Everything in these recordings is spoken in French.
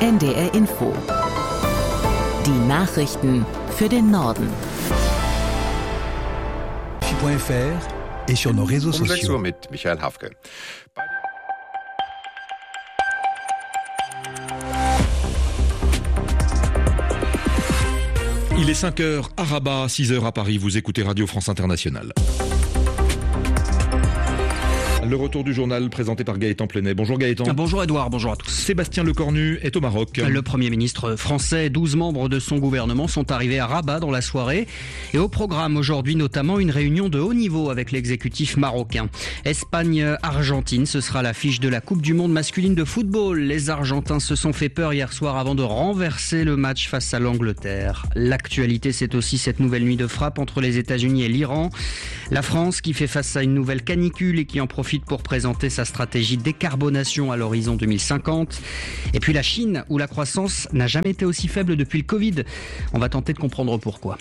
NDR Info. Die Nachrichten für den Norden. .fr et sur nos réseaux Um 6 sociaux. Uhr mit Michael Hafke. Il est 5h à Rabat, 6h à Paris. Vous écoutez Radio France Internationale. Le retour du journal présenté par Gaëtan Plenet. Bonjour Gaëtan. Bonjour Edouard, bonjour à tous. Sébastien Lecornu est au Maroc. Le Premier ministre français, 12 membres de son gouvernement sont arrivés à Rabat dans la soirée. Et au programme aujourd'hui notamment une réunion de haut niveau avec l'exécutif marocain. Espagne-Argentine, ce sera l'affiche de la Coupe du Monde masculine de football. Les Argentins se sont fait peur hier soir avant de renverser le match face à l'Angleterre. L'actualité, c'est aussi cette nouvelle nuit de frappe entre les États-Unis et l'Iran. La France qui fait face à une nouvelle canicule et qui en profite pour présenter sa stratégie décarbonation à l'horizon 2050. Et puis la Chine, où la croissance n'a jamais été aussi faible depuis le Covid. On va tenter de comprendre pourquoi.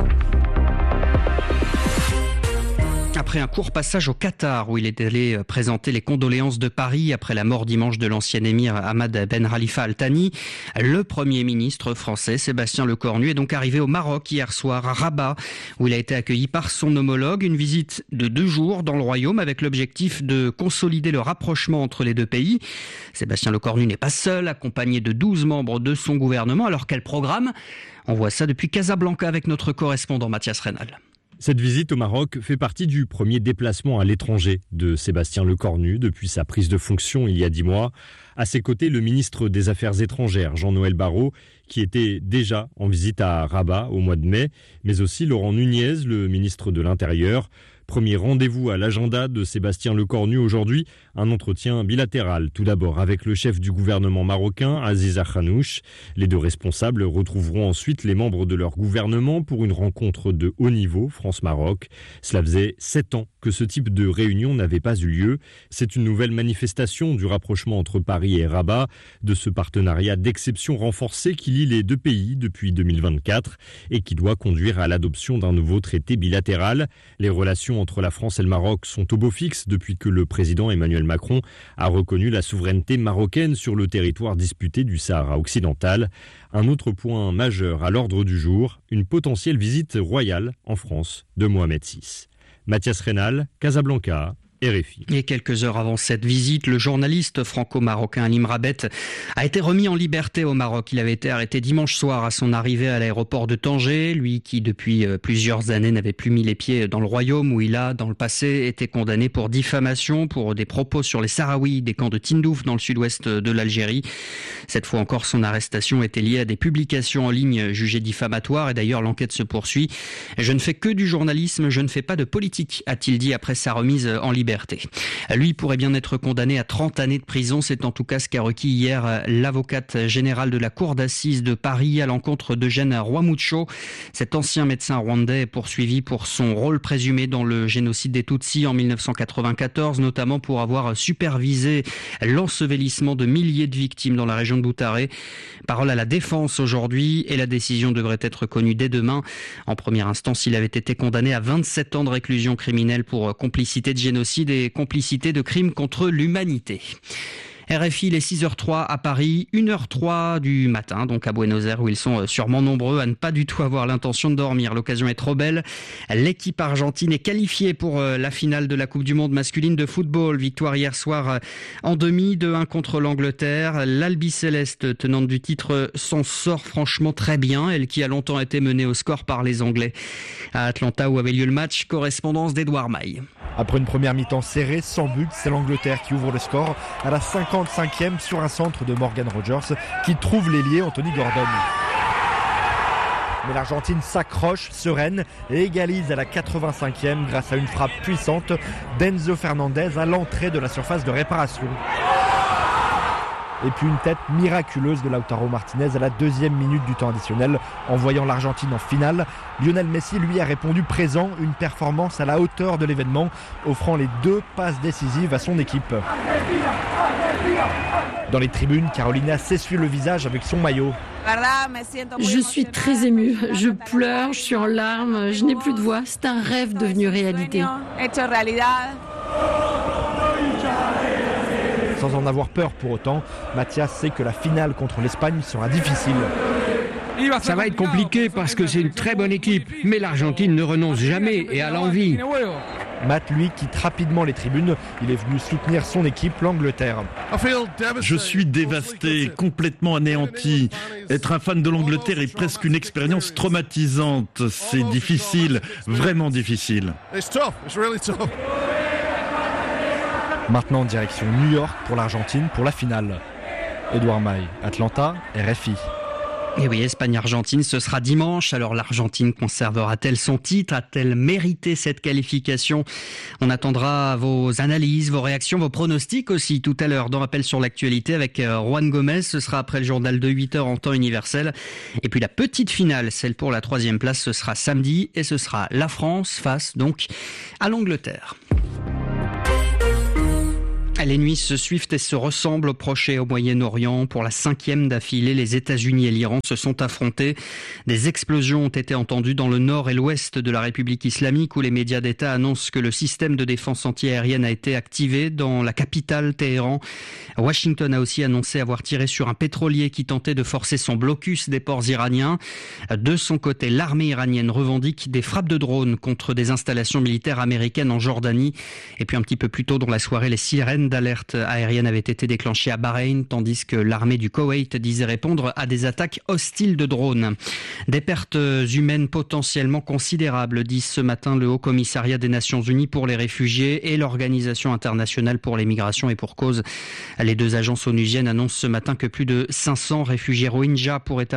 Après un court passage au Qatar où il est allé présenter les condoléances de Paris après la mort dimanche de l'ancien émir Ahmad Ben Khalifa Al Thani, le Premier ministre français Sébastien Lecornu est donc arrivé au Maroc hier soir à Rabat où il a été accueilli par son homologue. Une visite de 2 jours dans le royaume avec l'objectif de consolider le rapprochement entre les deux pays. Sébastien Lecornu n'est pas seul, accompagné de 12 membres de son gouvernement. Alors quel programme ? On voit ça depuis Casablanca avec notre correspondant Mathias Reynal. Cette visite au Maroc fait partie du premier déplacement à l'étranger de Sébastien Lecornu depuis sa prise de fonction il y a 10 mois. À ses côtés, le ministre des Affaires étrangères, Jean-Noël Barrot, qui était déjà en visite à Rabat au mois de mai, mais aussi Laurent Nunez, le ministre de l'Intérieur. Premier rendez-vous à l'agenda de Sébastien Lecornu aujourd'hui, un entretien bilatéral. Tout d'abord avec le chef du gouvernement marocain, Aziza Khanouch. Les deux responsables retrouveront ensuite les membres de leur gouvernement pour une rencontre de haut niveau, France-Maroc. Cela faisait 7 ans que ce type de réunion n'avait pas eu lieu. C'est une nouvelle manifestation du rapprochement entre Paris et Rabat, de ce partenariat d'exception renforcé qui lie les deux pays depuis 2024 et qui doit conduire à l'adoption d'un nouveau traité bilatéral. Les relations entre la France et le Maroc sont au beau fixe depuis que le président Emmanuel Macron a reconnu la souveraineté marocaine sur le territoire disputé du Sahara occidental. Un autre point majeur à l'ordre du jour, une potentielle visite royale en France de Mohamed VI. Mathias Reynal, Casablanca, RFI. Et quelques heures avant cette visite, le journaliste franco-marocain Alim Rabet a été remis en liberté au Maroc. Il avait été arrêté dimanche soir à son arrivée à l'aéroport de Tanger. Lui qui, depuis plusieurs années, n'avait plus mis les pieds dans le royaume où il a, dans le passé, été condamné pour diffamation, pour des propos sur les Sahraouis des camps de Tindouf dans le sud-ouest de l'Algérie. Cette fois encore, son arrestation était liée à des publications en ligne jugées diffamatoires et d'ailleurs l'enquête se poursuit. Je ne fais que du journalisme, je ne fais pas de politique, a-t-il dit après sa remise en liberté. Lui pourrait bien être condamné à 30 années de prison. C'est en tout cas ce qu'a requis hier l'avocate générale de la cour d'assises de Paris à l'encontre d'Eugène Rwamucho. Cet ancien médecin rwandais est poursuivi pour son rôle présumé dans le génocide des Tutsis en 1994, notamment pour avoir supervisé l'ensevelissement de milliers de victimes dans la région de Boutaré. Parole à la défense aujourd'hui et la décision devrait être connue dès demain. En première instance, il avait été condamné à 27 ans de réclusion criminelle pour complicité de génocide et complicité de crimes contre l'humanité. RFI, les 6h03 à Paris, 1h03 du matin, donc à Buenos Aires, où ils sont sûrement nombreux à ne pas du tout avoir l'intention de dormir. L'occasion est trop belle. L'équipe argentine est qualifiée pour la finale de la Coupe du Monde masculine de football. Victoire hier soir en demi, 2-1 contre l'Angleterre. L'Albiceleste, tenante du titre, s'en sort franchement très bien. Elle qui a longtemps été menée au score par les Anglais. À Atlanta, où avait lieu le match, correspondance d'Edouard Maille. Après une première mi-temps serrée, sans but, c'est l'Angleterre qui ouvre le score à la 55e sur un centre de Morgan Rogers qui trouve l'ailier Anthony Gordon. Mais l'Argentine s'accroche, sereine, et égalise à la 85e grâce à une frappe puissante d'Enzo Fernandez à l'entrée de la surface de réparation. Et puis une tête miraculeuse de Lautaro Martinez à la 2e minute du temps additionnel en voyant l'Argentine en finale. Lionel Messi, lui, a répondu présent, une performance à la hauteur de l'événement, offrant les 2 passes décisives à son équipe. Dans les tribunes, Carolina s'essuie le visage avec son maillot. Je suis très émue, je pleure, je suis en larmes, je n'ai plus de voix, c'est un rêve devenu réalité. sans en avoir peur pour autant. Mathias sait que la finale contre l'Espagne sera difficile. Ça va être compliqué parce que c'est une très bonne équipe, mais l'Argentine ne renonce jamais et a l'envie. Matt, lui, quitte rapidement les tribunes. Il est venu soutenir son équipe, l'Angleterre. Je suis dévasté, complètement anéanti. Être un fan de l'Angleterre est presque une expérience traumatisante. C'est difficile, vraiment difficile. Maintenant, direction New York pour l'Argentine pour la finale. Édouard Maille, Atlanta, RFI. Et oui, Espagne-Argentine, ce sera dimanche. Alors l'Argentine conservera-t-elle son titre? A-t-elle mérité cette qualification? On attendra vos analyses, vos réactions, vos pronostics aussi tout à l'heure dans Rappel sur l'actualité avec Juan Gomez. Ce sera après le journal de 8h en temps universel. Et puis la petite finale, celle pour la 3e place, ce sera samedi et ce sera la France face donc à l'Angleterre. Les nuits se suivent et se ressemblent au Proche et au Moyen-Orient. Pour la 5e d'affilée, les États-Unis et l'Iran se sont affrontés. Des explosions ont été entendues dans le nord et l'ouest de la République islamique où les médias d'État annoncent que le système de défense antiaérienne a été activé dans la capitale, Téhéran. Washington a aussi annoncé avoir tiré sur un pétrolier qui tentait de forcer son blocus des ports iraniens. De son côté, l'armée iranienne revendique des frappes de drones contre des installations militaires américaines en Jordanie. Et puis un petit peu plus tôt dans la soirée, les sirènes d'alerte aérienne avait été déclenchée à Bahreïn, tandis que l'armée du Koweït disait répondre à des attaques hostiles de drones. Des pertes humaines potentiellement considérables, disent ce matin le Haut Commissariat des Nations Unies pour les réfugiés et l'Organisation internationale pour les migrations, et pour cause. Les deux agences onusiennes annoncent ce matin que plus de 500 réfugiés Rohingyas pourraient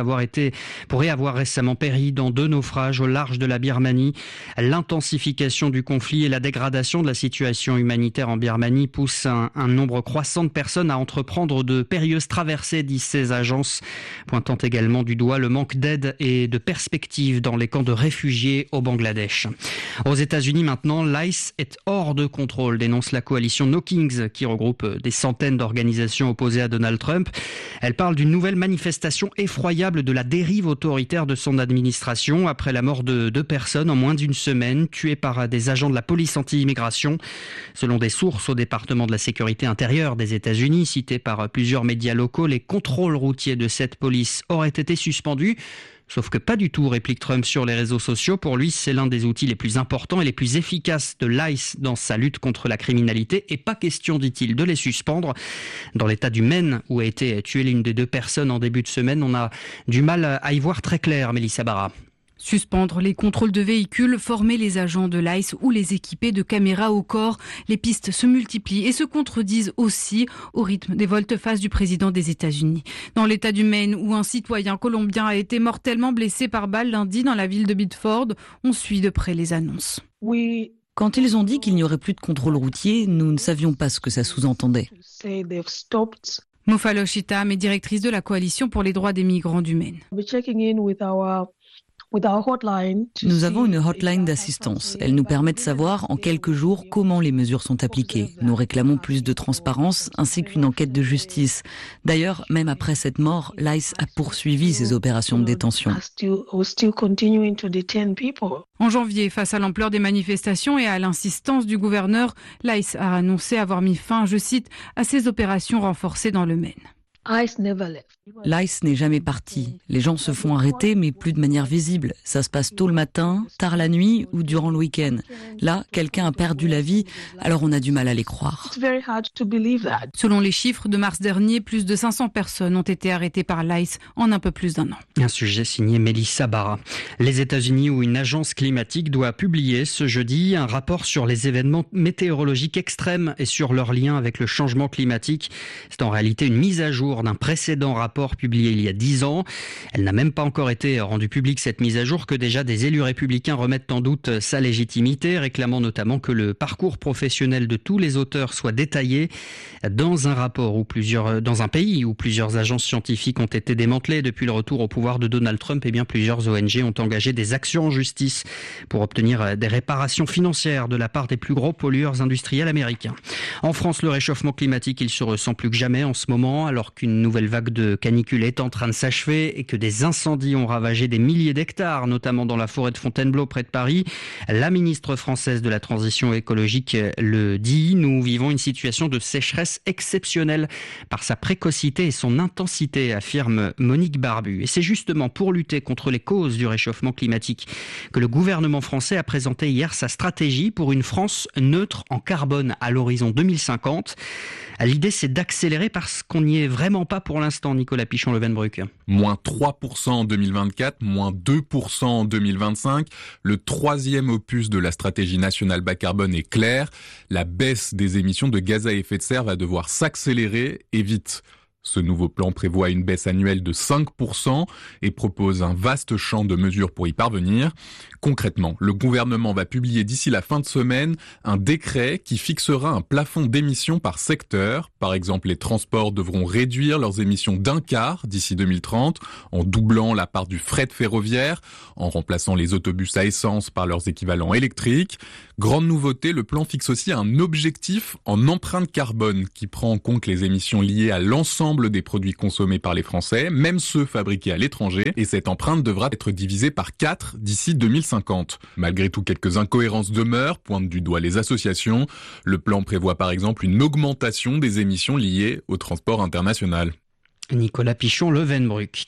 avoir récemment péri dans 2 naufrages au large de la Birmanie. L'intensification du conflit et la dégradation de la situation humanitaire en Birmanie poussent un nombre croissant de personnes à entreprendre de périlleuses traversées, disent ces agences, pointant également du doigt le manque d'aide et de perspectives dans les camps de réfugiés au Bangladesh. Aux États-Unis maintenant, l'ICE est hors de contrôle, dénonce la coalition No Kings qui regroupe des centaines d'organisations opposées à Donald Trump. Elle parle d'une nouvelle manifestation effroyable de la dérive autoritaire de son administration après la mort de 2 personnes en moins d'une semaine, tuées par des agents de la police anti-immigration. Selon des sources au département de la sécurité intérieure des États-Unis, citées par plusieurs médias locaux, les contrôles routiers de cette police auraient été suspendus. Sauf que pas du tout, réplique Trump sur les réseaux sociaux. Pour lui, c'est l'un des outils les plus importants et les plus efficaces de l'ICE dans sa lutte contre la criminalité. Et pas question, dit-il, de les suspendre. Dans l'état du Maine, où a été tuée l'une des 2 personnes en début de semaine, on a du mal à y voir très clair, Mélissa Barra. Suspendre les contrôles de véhicules, former les agents de l'ICE ou les équiper de caméras au corps. Les pistes se multiplient et se contredisent aussi au rythme des volte-face du président des États-Unis. Dans l'état du Maine, où un citoyen colombien a été mortellement blessé par balle lundi dans la ville de Biddeford, on suit de près les annonces. Quand ils ont dit qu'il n'y aurait plus de contrôle routier, nous ne savions pas ce que ça sous-entendait. Mofa Loshita est directrice de la Coalition pour les droits des migrants du Maine. Nous avons une hotline d'assistance. Elle nous permet de savoir en quelques jours comment les mesures sont appliquées. Nous réclamons plus de transparence ainsi qu'une enquête de justice. D'ailleurs, même après cette mort, l'ICE a poursuivi ses opérations de détention. En janvier, face à l'ampleur des manifestations et à l'insistance du gouverneur, l'ICE a annoncé avoir mis fin, je cite, à ses opérations renforcées dans le Maine. L'ICE n'est jamais parti. Les gens se font arrêter, mais plus de manière visible. Ça se passe tôt le matin, tard la nuit ou durant le week-end. Là, quelqu'un a perdu la vie, alors on a du mal à les croire. Selon les chiffres de mars dernier, plus de 500 personnes ont été arrêtées par l'ICE en un peu plus d'1 an. Un sujet signé Mélissa Barra. Les États-Unis, où une agence climatique doit publier ce jeudi un rapport sur les événements météorologiques extrêmes et sur leur lien avec le changement climatique. C'est en réalité une mise à jour d'un précédent rapport publié il y a 10 ans. Elle n'a même pas encore été rendue publique, cette mise à jour, que déjà des élus républicains remettent en doute sa légitimité, réclamant notamment que le parcours professionnel de tous les auteurs soit détaillé. Dans un rapport dans un pays où plusieurs agences scientifiques ont été démantelées depuis le retour au pouvoir de Donald Trump, plusieurs ONG ont engagé des actions en justice pour obtenir des réparations financières de la part des plus gros pollueurs industriels américains. En France, le réchauffement climatique, il se ressent plus que jamais en ce moment, alors qu'une qu'une nouvelle vague de canicule est en train de s'achever et que des incendies ont ravagé des milliers d'hectares, notamment dans la forêt de Fontainebleau près de Paris. La ministre française de la Transition écologique le dit, nous vivons une situation de sécheresse exceptionnelle par sa précocité et son intensité, affirme Monique Barbu. Et c'est justement pour lutter contre les causes du réchauffement climatique que le gouvernement français a présenté hier sa stratégie pour une France neutre en carbone à l'horizon 2050. L'idée, c'est d'accélérer parce qu'on n'y est vraiment pas pour l'instant, Nicolas Pichon-Levenbruck. Moins 3% en 2024, moins 2% en 2025. Le troisième opus de la stratégie nationale bas carbone est clair. La baisse des émissions de gaz à effet de serre va devoir s'accélérer et vite. Ce nouveau plan prévoit une baisse annuelle de 5% et propose un vaste champ de mesures pour y parvenir. Concrètement, le gouvernement va publier d'ici la fin de semaine un décret qui fixera un plafond d'émissions par secteur. Par exemple, les transports devront réduire leurs émissions d'un quart d'ici 2030 en doublant la part du fret ferroviaire, en remplaçant les autobus à essence par leurs équivalents électriques. Grande nouveauté, le plan fixe aussi un objectif en empreinte carbone qui prend en compte les émissions liées à l'ensemble des produits consommés par les Français, même ceux fabriqués à l'étranger, et cette empreinte devra être divisée par 4 d'ici 2050. Malgré tout, quelques incohérences demeurent, pointent du doigt les associations. Le plan prévoit par exemple une augmentation des émissions liées au transport international. Nicolas Pichon-Levenbruck,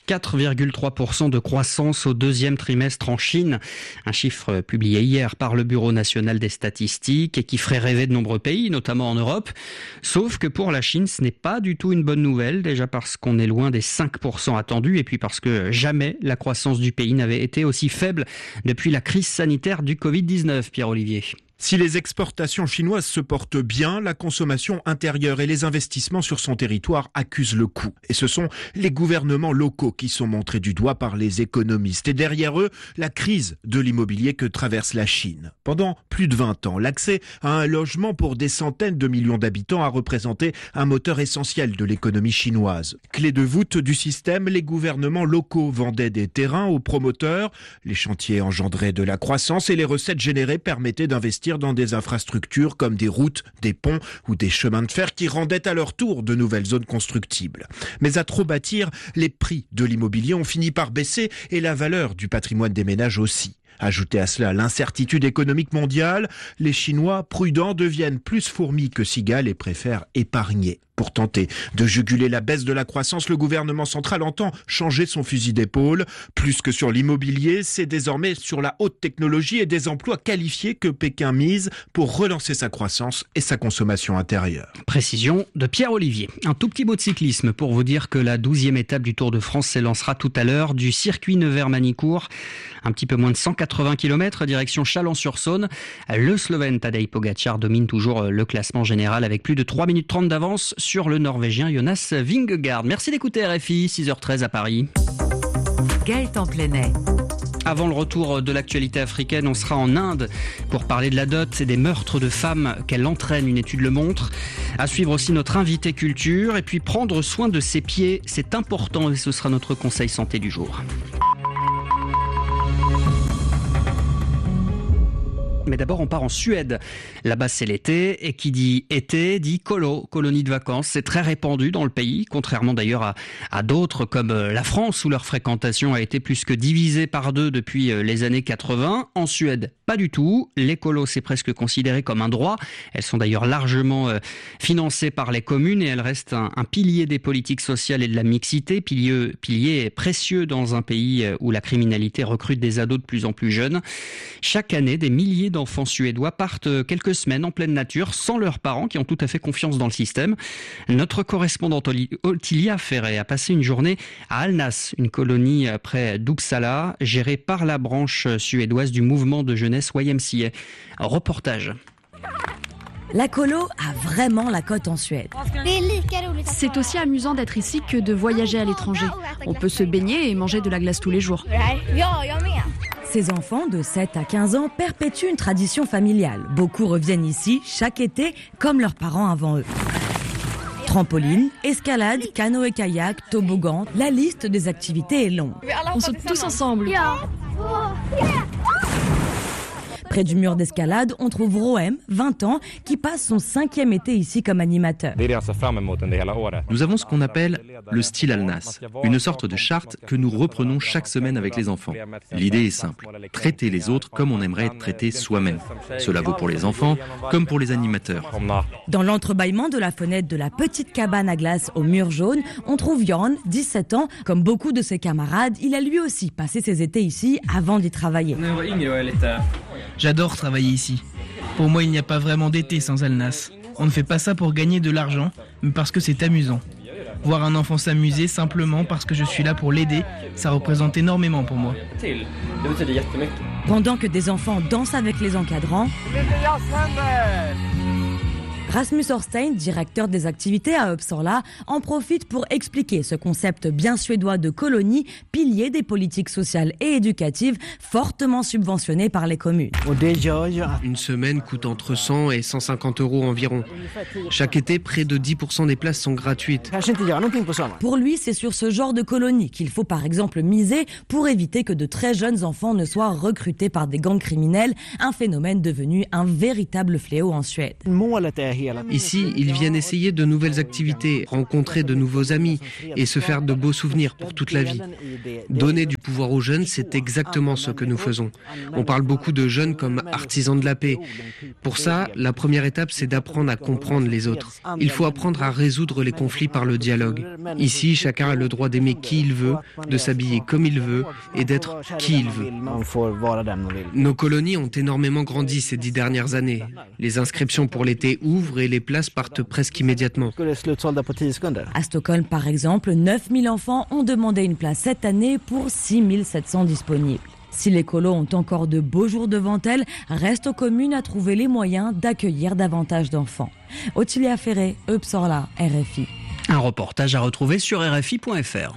4,3% de croissance au deuxième trimestre en Chine. Un chiffre publié hier par le Bureau national des statistiques et qui ferait rêver de nombreux pays, notamment en Europe. Sauf que pour la Chine, ce n'est pas du tout une bonne nouvelle, déjà parce qu'on est loin des 5% attendus et puis parce que jamais la croissance du pays n'avait été aussi faible depuis la crise sanitaire du Covid-19, Pierre-Olivier. Si les exportations chinoises se portent bien, la consommation intérieure et les investissements sur son territoire accusent le coup. Et ce sont les gouvernements locaux qui sont montrés du doigt par les économistes. Et derrière eux, la crise de l'immobilier que traverse la Chine. Pendant plus de 20 ans, l'accès à un logement pour des centaines de millions d'habitants a représenté un moteur essentiel de l'économie chinoise. Clé de voûte du système, les gouvernements locaux vendaient des terrains aux promoteurs, les chantiers engendraient de la croissance et les recettes générées permettaient d'investir dans des infrastructures comme des routes, des ponts ou des chemins de fer qui rendaient à leur tour de nouvelles zones constructibles. Mais à trop bâtir, les prix de l'immobilier ont fini par baisser et la valeur du patrimoine des ménages aussi. Ajoutez à cela l'incertitude économique mondiale, les Chinois prudents deviennent plus fourmis que cigales et préfèrent épargner. Pour tenter de juguler la baisse de la croissance, le gouvernement central entend changer son fusil d'épaule. Plus que sur l'immobilier, c'est désormais sur la haute technologie et des emplois qualifiés que Pékin mise pour relancer sa croissance et sa consommation intérieure. Précision de Pierre-Olivier. Un tout petit mot de cyclisme pour vous dire que la 12e étape du Tour de France s'élancera tout à l'heure du circuit Nevers-Manicourt. Un petit peu moins de 180 km direction Chalon-sur-Saône. Le Slovène Tadej Pogačar domine toujours le classement général avec plus de 3 minutes 30 d'avance sur le Norvégien Jonas Vingegaard. Merci d'écouter RFI, 6h13 à Paris. Gaëtan Plenet. Avant le retour de l'actualité africaine, on sera en Inde pour parler de la dot et des meurtres de femmes qu'elle entraîne, une étude le montre. À suivre aussi notre invité culture et puis prendre soin de ses pieds, c'est important et ce sera notre conseil santé du jour. Mais d'abord, on part en Suède. Là-bas, c'est l'été. Et qui dit été, dit colonie de vacances. C'est très répandu dans le pays, contrairement d'ailleurs à d'autres comme la France, où leur fréquentation a été plus que divisée par 2 depuis les années 80. En Suède, pas du tout. Les colos, c'est presque considéré comme un droit. Elles sont d'ailleurs largement financées par les communes et elles restent un pilier des politiques sociales et de la mixité. Pilier précieux dans un pays où la criminalité recrute des ados de plus en plus jeunes. Chaque année, des milliers d'enfants suédois partent quelques semaines en pleine nature sans leurs parents qui ont tout à fait confiance dans le système. Notre correspondante Ottilia Ferré a passé une journée à Alnäs, une colonie près d'Uppsala, gérée par la branche suédoise du mouvement de jeunesse YMCA. Reportage. La colo a vraiment la cote en Suède. C'est aussi amusant d'être ici que de voyager à l'étranger. On peut se baigner et manger de la glace tous les jours. Ces enfants de 7 à 15 ans perpétuent une tradition familiale. Beaucoup reviennent ici chaque été comme leurs parents avant eux. Trampoline, escalade, canoë-kayak, toboggan, la liste des activités est longue. On saute tous ensemble. Près du mur d'escalade, on trouve Roem, 20 ans, qui passe son 5e été ici comme animateur. Nous avons ce qu'on appelle le style Al-Nas, une sorte de charte que nous reprenons chaque semaine avec les enfants. L'idée est simple, traiter les autres comme on aimerait être traité soi-même. Cela vaut pour les enfants comme pour les animateurs. Dans l'entrebâillement de la fenêtre de la petite cabane à glace au mur jaune, on trouve Jan, 17 ans. Comme beaucoup de ses camarades, il a lui aussi passé ses étés ici avant d'y travailler. J'adore travailler ici. Pour moi, il n'y a pas vraiment d'été sans Al-Nas. On ne fait pas ça pour gagner de l'argent, mais parce que c'est amusant. Voir un enfant s'amuser simplement parce que je suis là pour l'aider, ça représente énormément pour moi. Pendant que des enfants dansent avec les encadrants, Rasmus Horstein, directeur des activités à Uppsala, en profite pour expliquer ce concept bien suédois de colonie, pilier des politiques sociales et éducatives, fortement subventionné par les communes. Une semaine coûte entre 100 et 150 euros environ. Chaque été, près de 10% des places sont gratuites. Pour lui, c'est sur ce genre de colonie qu'il faut par exemple miser pour éviter que de très jeunes enfants ne soient recrutés par des gangs criminels, un phénomène devenu un véritable fléau en Suède. Ici, ils viennent essayer de nouvelles activités, rencontrer de nouveaux amis et se faire de beaux souvenirs pour toute la vie. Donner du pouvoir aux jeunes, c'est exactement ce que nous faisons. On parle beaucoup de jeunes comme artisans de la paix. Pour ça, la première étape, c'est d'apprendre à comprendre les autres. Il faut apprendre à résoudre les conflits par le dialogue. Ici, chacun a le droit d'aimer qui il veut, de s'habiller comme il veut et d'être qui il veut. Nos colonies ont énormément grandi ces 10 dernières années. Les inscriptions pour l'été ouvrent et les places partent presque immédiatement. À Stockholm, par exemple, 9000 enfants ont demandé une place cette année pour 6700 disponibles. Si les colos ont encore de beaux jours devant elles, reste aux communes à trouver les moyens d'accueillir davantage d'enfants. Ottilia Ferré, Uppsala, RFI. Un reportage à retrouver sur RFI.fr.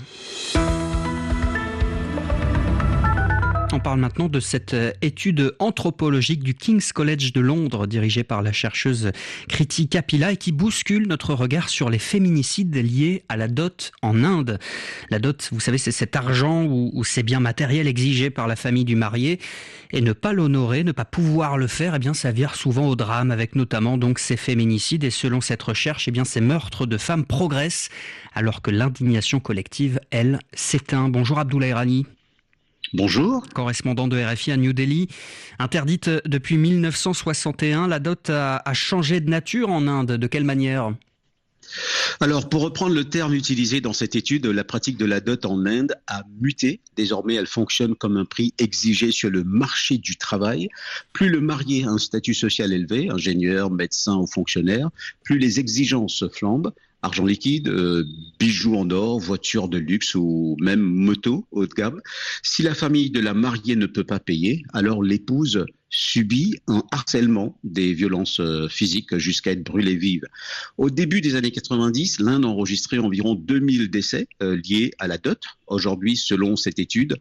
On parle maintenant de cette étude anthropologique du King's College de Londres, dirigée par la chercheuse Kriti Kapila et qui bouscule notre regard sur les féminicides liés à la dot en Inde. La dot, vous savez, c'est cet argent ou ces biens matériels exigés par la famille du marié. Et ne pas l'honorer, ne pas pouvoir le faire, eh bien, ça vire souvent au drame, avec notamment donc ces féminicides. Et selon cette recherche, eh bien, ces meurtres de femmes progressent, alors que l'indignation collective, elle, s'éteint. Bonjour Abdoulaye Rani. Bonjour. Correspondant de RFI à New Delhi. Interdite depuis 1961, la dot a changé de nature en Inde. De quelle manière ? Alors, pour reprendre le terme utilisé dans cette étude, la pratique de la dot en Inde a muté. Désormais, elle fonctionne comme un prix exigé sur le marché du travail. Plus le marié a un statut social élevé, ingénieur, médecin ou fonctionnaire, plus les exigences flambent. Argent liquide, bijoux en or, voitures de luxe ou même moto haut de gamme. Si la famille de la mariée ne peut pas payer, alors l'épouse subit un harcèlement, des violences physiques jusqu'à être brûlée vive. Au début des années 90, l'Inde a enregistré environ 2000 décès liés à la dot. Aujourd'hui, selon cette étude,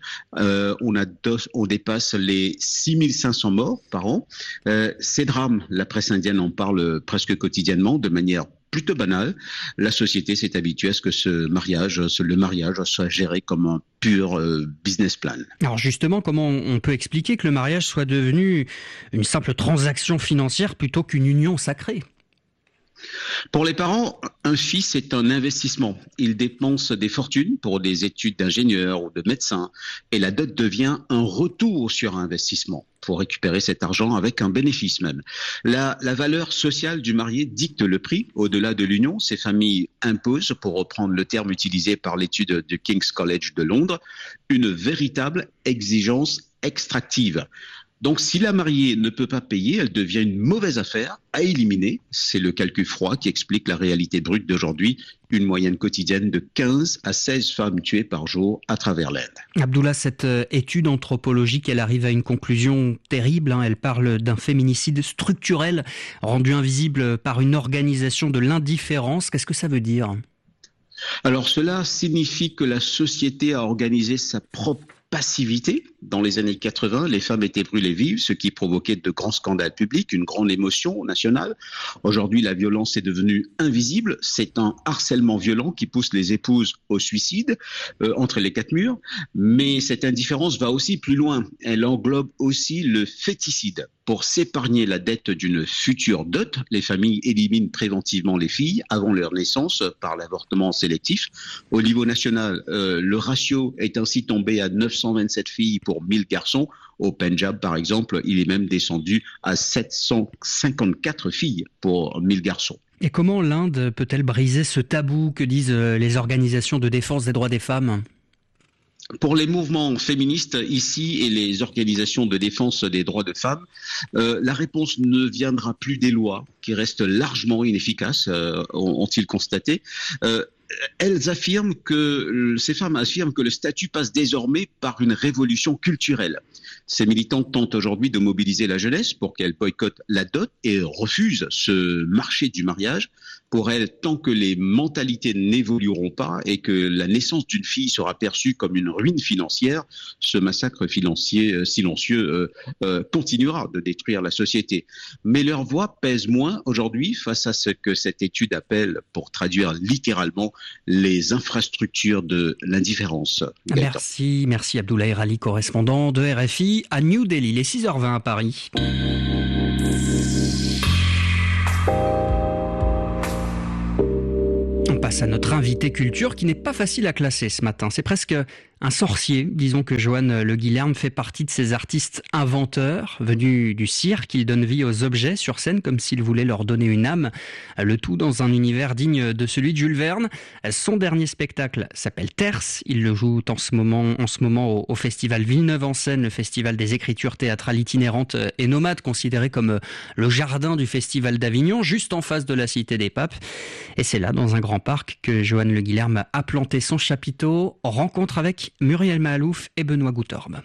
on dépasse les 6500 morts par an. Ces drames, la presse indienne en parle presque quotidiennement de manière plutôt banal. La société s'est habituée à ce que le mariage soit géré comme un pur business plan. Alors justement, comment on peut expliquer que le mariage soit devenu une simple transaction financière plutôt qu'une union sacrée ? Pour les parents, un fils est un investissement. Ils dépensent des fortunes pour des études d'ingénieur ou de médecin et la dot devient un retour sur investissement pour récupérer cet argent avec un bénéfice même. La valeur sociale du marié dicte le prix. Au-delà de l'union, ces familles imposent, pour reprendre le terme utilisé par l'étude du King's College de Londres, une véritable exigence extractive. Donc, si la mariée ne peut pas payer, elle devient une mauvaise affaire à éliminer. C'est le calcul froid qui explique la réalité brute d'aujourd'hui. Une moyenne quotidienne de 15 à 16 femmes tuées par jour à travers l'Inde. Abdullah, cette étude anthropologique, elle arrive à une conclusion terrible. Elle parle d'un féminicide structurel rendu invisible par une organisation de l'indifférence. Qu'est-ce que ça veut dire ? Alors, cela signifie que la société a organisé sa propre passivité Dans les années 80, les femmes étaient brûlées vives, ce qui provoquait de grands scandales publics, une grande émotion nationale. Aujourd'hui, la violence est devenue invisible. C'est un harcèlement violent qui pousse les épouses au suicide entre les quatre murs. Mais cette indifférence va aussi plus loin. Elle englobe aussi le féticide. Pour s'épargner la dette d'une future dot, les familles éliminent préventivement les filles avant leur naissance par l'avortement sélectif. Au niveau national, le ratio est ainsi tombé à 927 filles pour 1000 garçons. Au Pendjab, par exemple, il est même descendu à 754 filles pour 1000 garçons. Et comment l'Inde peut-elle briser ce tabou que disent les organisations de défense des droits des femmes ? Pour les mouvements féministes ici et les organisations de défense des droits de femmes, la réponse ne viendra plus des lois qui restent largement inefficaces, ont-ils constaté. Ces femmes affirment que le statut passe désormais par une révolution culturelle. Ces militantes tentent aujourd'hui de mobiliser la jeunesse pour qu'elle boycotte la dot et refuse ce marché du mariage. Pour elles, tant que les mentalités n'évolueront pas et que la naissance d'une fille sera perçue comme une ruine financière, ce massacre financier silencieux continuera de détruire la société. Mais leur voix pèse moins aujourd'hui face à ce que cette étude appelle, pour traduire littéralement, les infrastructures de l'indifférence. Merci Abdoulaye Rali, correspondant de RFI à New Delhi. Il est 6h20 à Paris. On passe à notre invité culture qui n'est pas facile à classer ce matin. C'est presque un sorcier. Disons que Johan Le Guilherme fait partie de ces artistes inventeurs venus du cirque. Il donne vie aux objets sur scène comme s'il voulait leur donner une âme. Le tout dans un univers digne de celui de Jules Verne. Son dernier spectacle s'appelle Terce. Il le joue en ce moment au festival Villeneuve-en-Seine, le festival des écritures théâtrales itinérantes et nomades, considéré comme le jardin du festival d'Avignon, juste en face de la Cité des Papes. Et c'est là, dans un grand parc, que Johan Le Guilherme a planté son chapiteau. Rencontre avec Muriel Mahalouf et Benoît Goutorbe.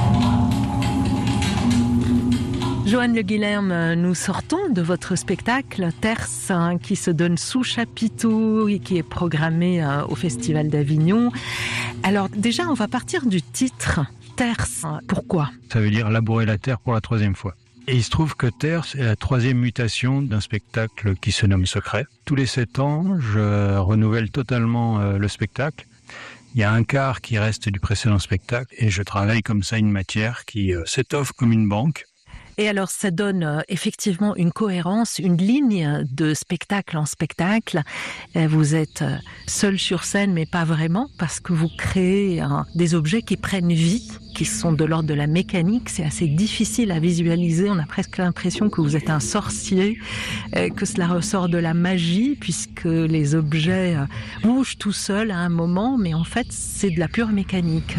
Johan Le Guilherme, nous sortons de votre spectacle Terce, qui se donne sous chapiteau et qui est programmé au Festival d'Avignon. Alors déjà, on va partir du titre Terce. Pourquoi ? Ça veut dire labourer la terre pour la 3e fois. Et il se trouve que Terce est la 3e mutation d'un spectacle qui se nomme Secret. Tous les 7 ans, je renouvelle totalement le spectacle. Il y a un quart qui reste du précédent spectacle et je travaille comme ça une matière qui s'étoffe comme une banque. Et alors, ça donne effectivement une cohérence, une ligne de spectacle en spectacle. Vous êtes seul sur scène, mais pas vraiment, parce que vous créez des objets qui prennent vie, qui sont de l'ordre de la mécanique. C'est assez difficile à visualiser. On a presque l'impression que vous êtes un sorcier, que cela ressort de la magie, puisque les objets bougent tout seuls à un moment, mais en fait, c'est de la pure mécanique.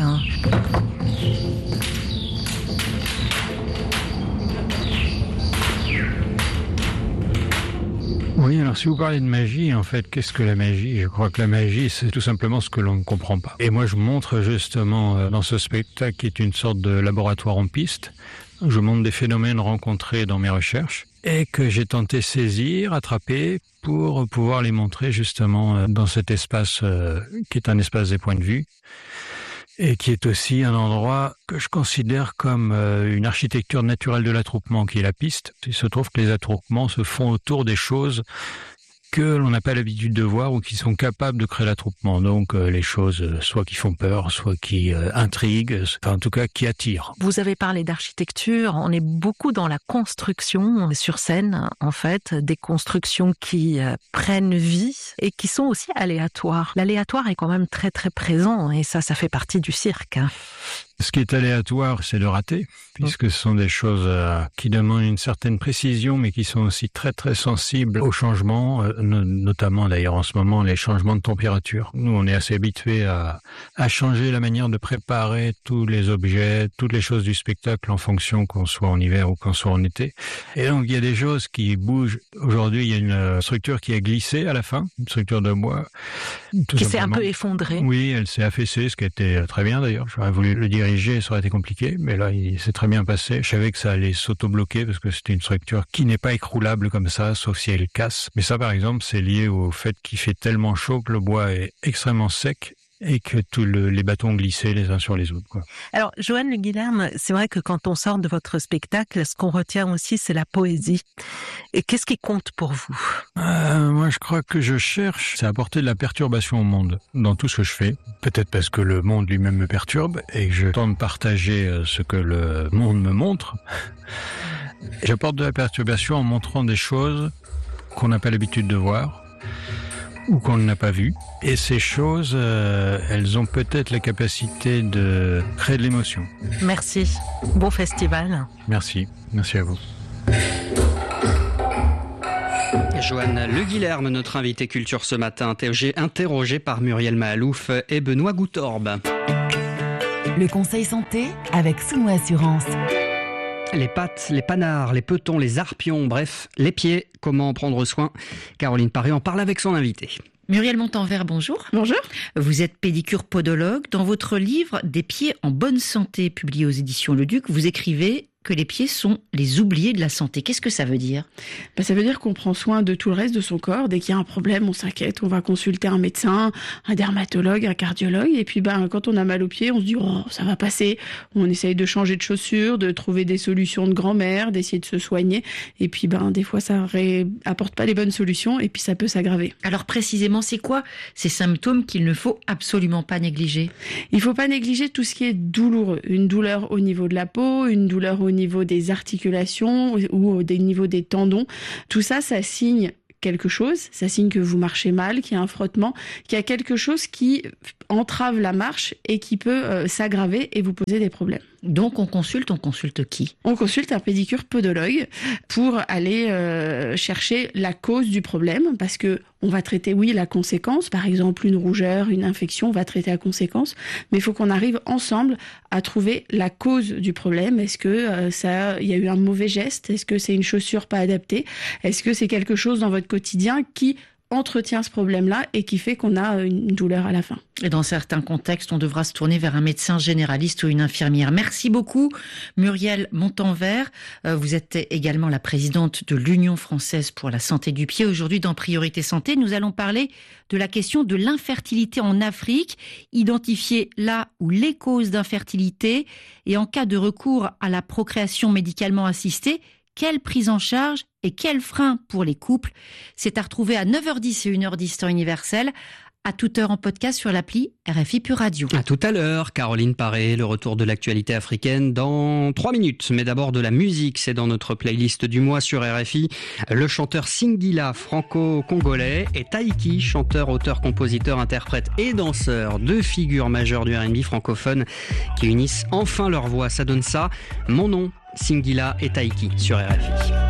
Oui, alors si vous parlez de magie, en fait, qu'est-ce que la magie ? Je crois que la magie, c'est tout simplement ce que l'on ne comprend pas. Et moi, je montre justement dans ce spectacle qui est une sorte de laboratoire en piste, je montre des phénomènes rencontrés dans mes recherches et que j'ai tenté saisir, attraper pour pouvoir les montrer justement dans cet espace qui est un espace des points de vue. Et qui est aussi un endroit que je considère comme une architecture naturelle de l'attroupement, qui est la piste. Il se trouve que les attroupements se font autour des choses que l'on n'a pas l'habitude de voir ou qui sont capables de créer l'attroupement. Donc les choses soit qui font peur, soit qui intriguent, enfin, en tout cas qui attirent. Vous avez parlé d'architecture, on est beaucoup dans la construction sur scène, en fait, des constructions qui prennent vie et qui sont aussi aléatoires. L'aléatoire est quand même très très présent et ça fait partie du cirque. Ce qui est aléatoire, c'est de rater, puisque ce sont des choses qui demandent une certaine précision, mais qui sont aussi très très sensibles aux changements, notamment d'ailleurs en ce moment les changements de température. Nous, on est assez habitués à changer la manière de préparer tous les objets, toutes les choses du spectacle en fonction qu'on soit en hiver ou qu'on soit en été. Et donc il y a des choses qui bougent. Aujourd'hui, il y a une structure qui a glissé à la fin, une structure de bois. Qui s'est un peu effondrée. Oui, elle s'est affaissée, ce qui était très bien d'ailleurs. J'aurais voulu le diriger, ça aurait été compliqué, mais là, il s'est très bien passé. Je savais que ça allait s'auto-bloquer parce que c'était une structure qui n'est pas écroulable comme ça, sauf si elle casse. Mais ça, par exemple, c'est lié au fait qu'il fait tellement chaud que le bois est extrêmement sec et que tous les bâtons glissaient les uns sur les autres, quoi. Alors, Joanne Le Guilherme, c'est vrai que quand on sort de votre spectacle, ce qu'on retient aussi, c'est la poésie. Et qu'est-ce qui compte pour vous ? Moi, je crois que je cherche, c'est apporter de la perturbation au monde dans tout ce que je fais. Peut-être parce que le monde lui-même me perturbe et que je tente de partager ce que le monde me montre. J'apporte de la perturbation en montrant des choses qu'on n'a pas l'habitude de voir ou qu'on n'a pas vues. Et ces choses, elles ont peut-être la capacité de créer de l'émotion. Merci. Bon festival. Merci. Merci à vous. Joanne Le Guilherme, notre invité culture ce matin, interrogé par Muriel Mahalouf et Benoît Goutorbe. Le conseil santé avec Souno Assurance. Les pattes, les panards, les petons, les arpions, bref, les pieds, comment en prendre soin ? Caroline Paré en parle avec son invité. Muriel Montanvert, bonjour. Bonjour. Vous êtes pédicure podologue. Dans votre livre « Des pieds en bonne santé » publié aux éditions Le Duc, vous écrivez que les pieds sont les oubliés de la santé. Qu'est-ce que ça veut dire ? Ça veut dire qu'on prend soin de tout le reste de son corps. Dès qu'il y a un problème, on s'inquiète, on va consulter un médecin, un dermatologue, un cardiologue. Et puis quand on a mal aux pieds, on se dit « oh, ça va passer ». On essaye de changer de chaussures, de trouver des solutions de grand-mère, d'essayer de se soigner. Et puis des fois, ça apporte pas les bonnes solutions et puis ça peut s'aggraver. Alors précisément, c'est quoi ces symptômes qu'il ne faut absolument pas négliger ? Il faut pas négliger tout ce qui est douloureux. Une douleur au niveau de la peau, une douleur au niveau des articulations ou au niveau des tendons. Tout ça, ça signe quelque chose. Ça signe que vous marchez mal, qu'il y a un frottement, qu'il y a quelque chose qui entrave la marche et qui peut s'aggraver et vous poser des problèmes. Donc on consulte qui ? On consulte un pédicure podologue pour aller chercher la cause du problème, parce que on va traiter, oui, la conséquence, par exemple une rougeur, une infection, on va traiter la conséquence, mais il faut qu'on arrive ensemble à trouver la cause du problème. Est-ce que il y a eu un mauvais geste ? Est-ce que c'est une chaussure pas adaptée ? Est-ce que c'est quelque chose dans votre quotidien qui entretient ce problème-là et qui fait qu'on a une douleur à la fin. Et dans certains contextes, on devra se tourner vers un médecin généraliste ou une infirmière. Merci beaucoup, Muriel Montanvert. Vous êtes également la présidente de l'Union française pour la santé du pied. Aujourd'hui, dans Priorité Santé, nous allons parler de la question de l'infertilité en Afrique, identifier là où les causes d'infertilité et en cas de recours à la procréation médicalement assistée, quelle prise en charge et quels freins pour les couples ? C'est à retrouver à 9h10 et 1h10 temps universel, à toute heure en podcast sur l'appli RFI Pure Radio. À tout à l'heure, Caroline Paré, le retour de l'actualité africaine dans 3 minutes. Mais d'abord de la musique, c'est dans notre playlist du mois sur RFI. Le chanteur Singila, franco-congolais, et Taiki, chanteur, auteur, compositeur, interprète et danseur, 2 figures majeures du R&B francophone qui unissent enfin leur voix. Ça donne ça, Mon nom, Singila et Taiki sur RFI.